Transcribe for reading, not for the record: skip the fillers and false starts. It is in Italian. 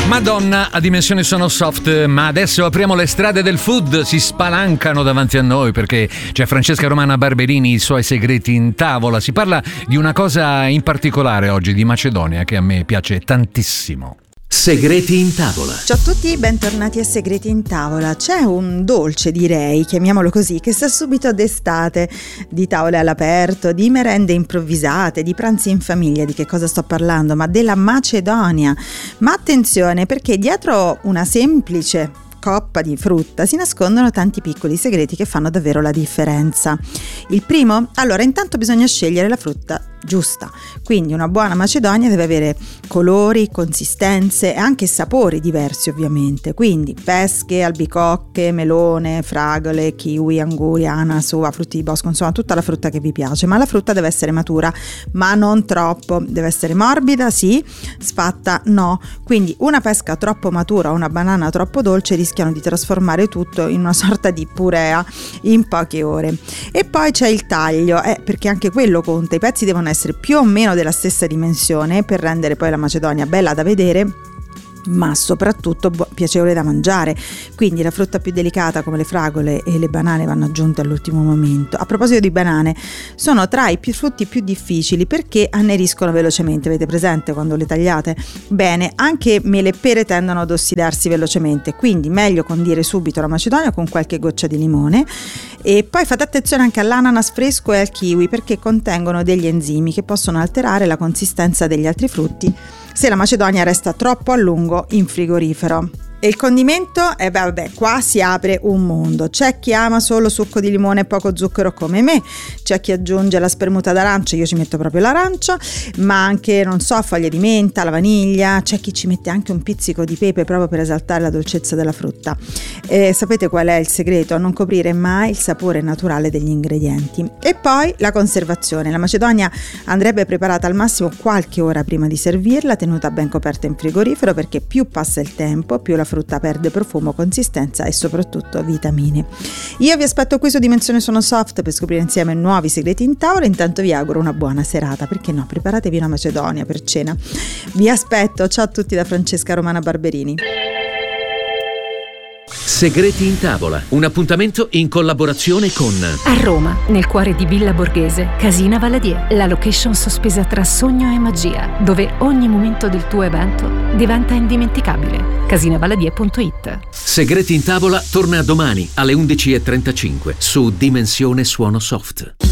Madonna a dimensione sono soft, ma adesso apriamo le strade del food, si spalancano davanti a noi perché c'è Francesca Romana Barberini, i suoi segreti in tavola. Si parla di una cosa in particolare oggi, di Macedonia, che a me piace tantissimo. Segreti in tavola. Ciao a tutti, bentornati a Segreti in tavola. C'è un dolce, direi, chiamiamolo così, che sta subito d'estate, di tavole all'aperto, di merende improvvisate, di pranzi in famiglia. Di che cosa sto parlando? Ma della Macedonia. Ma attenzione, perché dietro una semplice coppa di frutta si nascondono tanti piccoli segreti che fanno davvero la differenza. Il primo? Allora, intanto bisogna scegliere la frutta giusta, quindi una buona Macedonia deve avere colori, consistenze e anche sapori diversi, ovviamente, quindi pesche, albicocche, melone, fragole, kiwi, anguri, ananas, uva, frutti di bosco, insomma tutta la frutta che vi piace, ma la frutta deve essere matura, ma non troppo, deve essere morbida, sì, sfatta no, quindi una pesca troppo matura o una banana troppo dolce rischiano di trasformare tutto in una sorta di purea in poche ore. E poi c'è il taglio, perché anche quello conta, i pezzi devono essere più o meno della stessa dimensione per rendere poi la Macedonia bella da vedere, ma soprattutto piacevole da mangiare. Quindi la frutta più delicata come le fragole e le banane vanno aggiunte all'ultimo momento. A proposito di banane, sono tra i frutti più difficili perché anneriscono velocemente. Avete presente quando le tagliate? Bene, anche mele e pere tendono ad ossidarsi velocemente, quindi meglio condire subito la Macedonia con qualche goccia di limone. E poi fate attenzione anche all'ananas fresco e al kiwi, perché contengono degli enzimi che possono alterare la consistenza degli altri frutti se la Macedonia resta troppo a lungo in frigorifero. E il condimento? Qua si apre un mondo. C'è chi ama solo succo di limone e poco zucchero come me, c'è chi aggiunge la spremuta d'arancia, io ci metto proprio l'arancia, ma anche, foglie di menta, la vaniglia, c'è chi ci mette anche un pizzico di pepe proprio per esaltare la dolcezza della frutta. Sapete qual è il segreto? A non coprire mai il sapore naturale degli ingredienti. E poi la conservazione. La Macedonia andrebbe preparata al massimo qualche ora prima di servirla, tenuta ben coperta in frigorifero, perché più passa il tempo, più la frutta perde profumo, consistenza e soprattutto vitamine. Io vi aspetto qui su Dimensione Sono Soft per scoprire insieme nuovi segreti in tavola. Intanto vi auguro una buona serata, perché no, preparatevi una Macedonia per cena. Vi aspetto, ciao a tutti da Francesca Romana Barberini. Segreti in tavola, un appuntamento in collaborazione con A Roma, nel cuore di Villa Borghese, Casina Valadier, la location sospesa tra sogno e magia, dove ogni momento del tuo evento diventa indimenticabile. Casinavaladier.it. Segreti in tavola torna domani alle 11:35 su Dimensione Suono Soft.